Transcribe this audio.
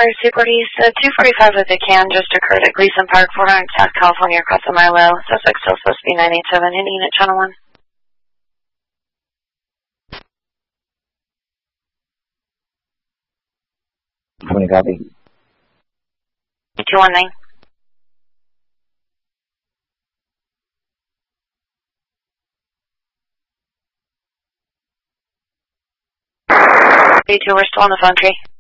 Fire 240, 245 with a can just occurred at Gleason Park, 400 South California, across a mile low. Suspect still supposed to be 987, hitting unit channel 1. How many copy? 219. We're still on the phone tree.